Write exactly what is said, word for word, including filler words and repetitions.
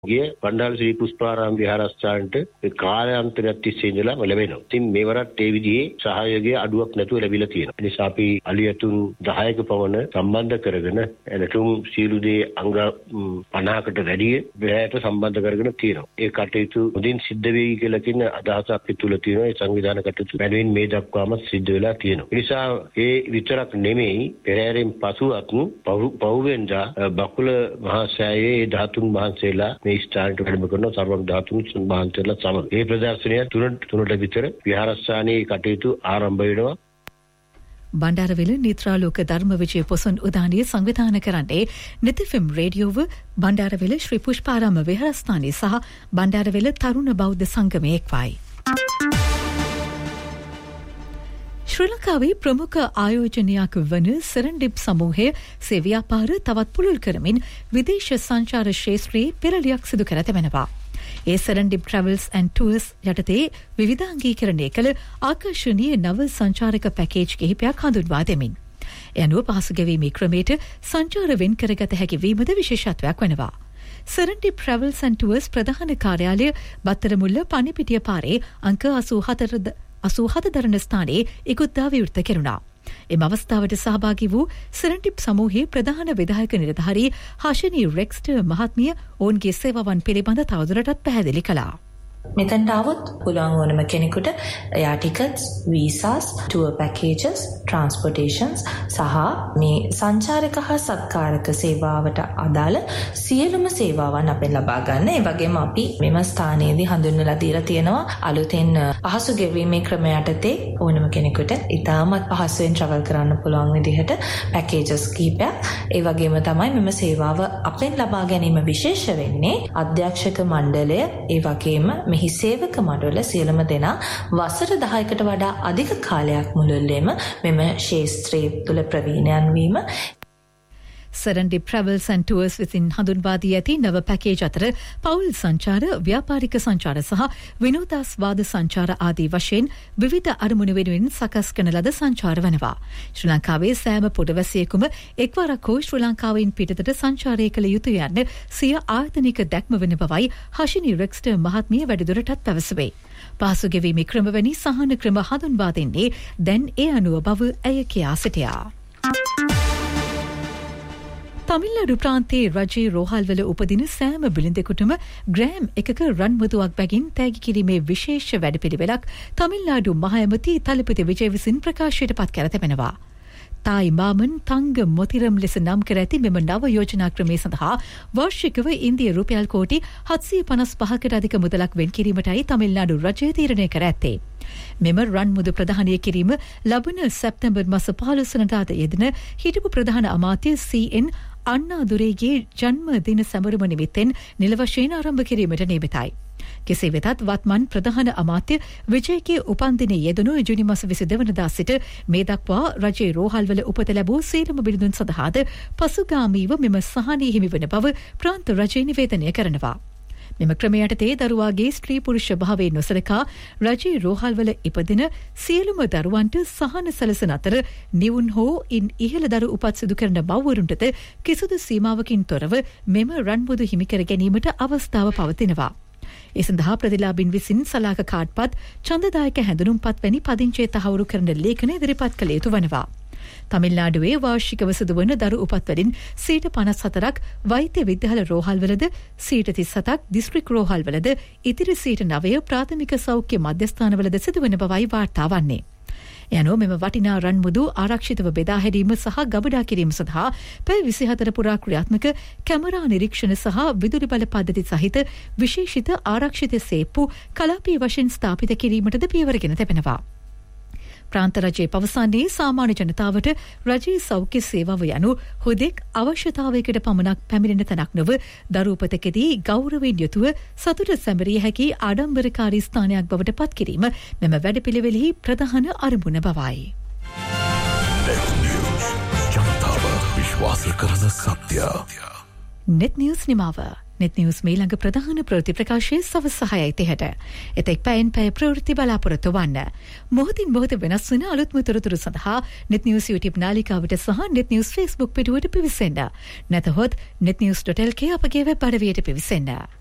ගිය බණ්ඩාර ශ්‍රී පුෂ්පාරාම විහාරස්ථානට ඒ කාලාන්තරයක් තිස්සේ ඉඳලා ලැබෙනවා. ඉතින් මේවරත් ඒ විදිහේ සහයෝගය අඩුවක් නැතුව ලැබිලා තියෙනවා. ඒ නිසා අපි අලියතුන් දහයක පමණ සම්බන්ධ කරගෙන එනතුම් සීළු දේ අංග පනහකට වැඩි වෙලට සම්බන්ධ කරගෙන තියෙනවා. ඒ කටයුතු මුදින් සිද්ධ වෙයි කියලා කියන අදහසක් අපි තුල තියෙනවා. ඒ සංවිධාන කටයුතු වැඩිමින් මේ දක්වාම සිද්ධ වෙලා තියෙනවා. ඒ නිසා ඒ විතරක් නෙමෙයි පෙරහැරෙන් පසුවත් පහුවෙන්දා බකුල මහා සෑයේ ධාතුන් වහන්සේලා ස්ථානට වැඩම කරන සර්වම් ධාතුන් සම්බන්ධලා සමග මේ ප්‍රදර්ශනය තුන තුනට විතර විහාරස්ථානයේ කටයුතු ආරම්භ වෙනවා. බණ්ඩාරවිල නිත්‍රාලෝක ධර්ම විජය පොසොන් උදානිය සංවිධානය කරන්නේ නිතිෆම් රේඩියෝව බණ්ඩාරවිල ශ්‍රී පුෂ්පාරාම විහාරස්ථානයේ සහ බණ්ඩාරවිල තරුණ බෞද්ධ සංගමයේ එක්වයි. ශ්‍රී ලංකාවේ ප්‍රමුඛ ආයෝජනයක් වන සරන්ඩිප් සමූහය සේ ව්‍යාපාර තවත් පුළුල් කරමින් විදේශ සංචාර ක්ෂේත්‍රයේ පෙරලියක් සිදු කර තිබෙනවා. ඒ සරන්ඩිප් ට්‍රැවල්ස් ඇන්ඩ් ටුවර්ස් යටතේ විවිධාංගීකරණය කළ ආකර්ෂණීය නව සංචාරක පැකේජ් කිහිපයක් හඳුන්වා දෙමින්. ඒ අනුව පහසු ගෙවීමේ ක්‍රමයට සංචාර වෙන් කරගත හැකි වීමද විශේෂත්වයක් වෙනවා. සරන්ඩිප් ට්‍රැවල්ස් ඇන්ඩ් ටුවර්ස් ප්‍රධාන කාර්යාලය බත්තරමුල්ල පණිපිටිය පාරේ අංක අසූහත දරණ ස්ථානයේ ඉකුත්දා විවෘත කෙරුණා. එම අවස්ථාවට සහභාගී වූ සරන්ඩිප් සමූහයේ ප්‍රධාන විධායක නිලධාරී හෂනී රෙක්ස්ටර් මහත්මිය ඔවුන්ගේ සේවාවන් පිළිබඳ තවදුරටත් පැහැදිලි කළා. මෙතනට આવොත් පුළුවන් ඕනම කෙනෙකුට එයා ටිකට්ස්, වීසාස්, ටුවර් පැකේජස්, ට්‍රාන්ස්පෝර්ටේෂන්ස් සහ මේ සංචාරක හා සත්කාරක සේවාවට අදාළ සියලුම සේවාවන් අපෙන් ලබා ගන්න. ඒ වගේම අපි මෙම ස්ථානයේදී හඳුන්වලා දීලා තියෙනවා අලුතෙන් පහසු ගෙවීමේ ක්‍රම යටතේ ඕනම කෙනෙකුට ඉතාමත් පහසුවෙන් ට්‍රැවල් කරන්න පුළුවන් විදිහට පැකේජස් කිහිපයක්. ඒ වගේම තමයි මෙම සේවාව අපෙන් ලබා ගැනීම විශේෂ වෙන්නේ අධ්‍යක්ෂක මණ්ඩලය ඒ වගේම මෙහි සේවක මඩවල සියලුම දෙනා වසර දහයකට වඩා අධික කාලයක් මුළුල්ලේම මෙම ක්ෂේත්‍රයේ තුල ප්‍රවීණයන් වීම. සරන්ඩිප් ට්‍රැවල්ස් ඇන්ඩ් ටුවර්ස් විසින් හඳුන්වා දී ඇති නව පැකේජ් අතර පෞල් සංචාර, ව්‍යාපාරික සංචාර සහ විනෝදාස්වාද සංචාර ආදී වශයෙන් විවිධ අරමුණු වෙනුවෙන් සකස් කරන ලද සංචාර වනවා. ශ්‍රී ලංකාවේ සෑම පුරවැසියෙකුම එක්වරක් හෝ ශ්‍රී ලංකාවෙන් පිටතට සංචාරය කළ යුතු යන්න සිය ආයතනික දැක්ම වන බවයි හෂනී රෙක්ස්ටර් මහත්මිය වැඩිදුරටත් පැවසුවේ. පහසු ගෙවීමේ ක්‍රමවැනි සහන ක්‍රම හඳුන්වා දෙන්නේ දැන් ඒ අනුව බව ඇය කියා සිටියා. තමිල්නාඩු ප්‍රාන්තයේ රජයේ රෝහල්වල උපදින සෑම බිලිඳෙකුටම ග්‍රෑම් එකක රන්මුදුවක් බැගින් තෑගි කිරීමේ විශේෂ වැඩපිළිවෙලක් තමිල්නාඩු මහ ඇමති තලපති විජය විසින් ප්‍රකාශයට පත් කර තිබෙනවා. තායි මාමන් තංග මොතිරම් ලෙස නම් කර ඇති මෙම නව යෝජනා ක්‍රමය සඳහා වාර්ෂිකව ඉන්දිය රුපියල් කෝටි හත්සිය පනස් පහකට අධික මුදලක් වෙන් කිරීමටයි තමිල්නාඩු රජය තීරණය කර ඇත්තේ. මෙම රන්මුදු ප්‍රධානය කිරීම ලබන සැප්තැම්බර් මාස පහළොස් වෙනිදාට යෙදෙන හිටපු ප්‍රධාන අමාත්‍ය සී.එන්. අන්නාදුරේගේ ජන්ම දින සැමරුම නිමිත්තෙන් නිල වශයෙන් ආරම්භ කිරීමට නියමිතයි. කෙසේ වෙතත් වත්මන් ප්‍රධාන අමාත්‍ය විජයගේ උපන්දිනයේ යෙදුණු ජුනි මාස විසිදෙනි වෙනිදා සිට මේ දක්වා රජයේ රෝහල්වල උපත ලැබූ සියලුම බිරිඳුන් සඳහාද පසුගාමීව මෙම සහනය හිමි වන බව ප්‍රාන්ත රජය නිවේදනය කරනවා. මෙම ක්‍රමයටතේ දරුවාගේ ස්ත්‍රී පුරුෂ භාවයේ නොසලකා රජයේ රෝහල්වල ඉපදෙන සියලුම දරුවන්ට සහන සැලසෙන අතර නිවුන් හෝ ඉන් ඉහළ දරු උපත් සිදු කරන මව්වරුන්ටද කිසිදු සීමාවකින් තොරව මෙම රන්මුදු හිමි කර ගැනීමට අවස්ථාව පවතිනවා. ඒ සඳහා ප්‍රතිලාභින් විසින් සලාක කාඩ්පත්, ඡන්දදායක හැඳුනුම්පත් වැනි පදිංචි තහවුරු කරන ලේඛන ඉදිරිපත් කළ යුතු වනවා. තමිල්නාඩුවේ වාර්ෂිකව සිදුවන දරු උපත් වලින් සියයට පනස් හතරක් වෛද්‍ය විද්‍යාල රෝහල්වලද, සියයට තිස් හතක් දිස්ත්‍රික් රෝහල්වලද, ඉතිරි සියයට නවය ප්‍රාථමික සෞඛ්‍ය මධ්‍යස්ථානවලද සිදුවන බවයි වාර්තා වන්නේ. යනෝ මෙම වටිනා රන්මුදු ආරක්ෂිතව බෙදා හැරීම සහ ගබඩා කිරීම සඳහා පැය විසිහතර පුරා ක්‍රියාත්මක කැමරා නිරීක්ෂණ සහ විදුලි බල පද්ධති සහිත විශේෂිත ආරක්ෂිත සේප්පු කලාපීය වශයෙන් ස්ථාපිත කිරීමටද පියවරගෙන තිබෙනවා. ප්‍රාන්ත රජයේ පවසන්නේ සාමාන්‍ය ජනතාවට රජයේ සෞඛ්‍ය සේවාව යනු හුදෙක් අවශ්‍යතාවයකට පමණක් පැමිණෙන තැනක් නොව දරුපතකදී ගෞරවයෙන් යුතුව සතුට සැමරිය හැකි ආඩම්බරකාරී ස්ථානයක් බවට පත් කිරීම මෙම වැඩපිළිවෙලෙහි ප්‍රධාන අරමුණ බවයි. ජනතාව විශ්වාස කරන සත්‍ය. නෙට් නිවුස් නිමාව. නෙට් නිවුස් මීළඟ ප්‍රධාන ප්‍රවෘත්ති ප්‍රකාශය සවස් සහයයි තිහට. එතෙක් පැයෙන් පැය ප්‍රවෘත්ති බලාපොරොත්තු වන්න. මොහොතින් මොහොත වෙනස් වන අලුත්ම තොරතුරු සඳහා නෙට් නිවුස් YouTube නාලිකාවට සහ නෙට් නිවුස් Facebook පිටුවට පිවිසෙන්න. නැතහොත් net news dot l k අපගේ වෙබ් අඩවියට පිවිසෙන්න.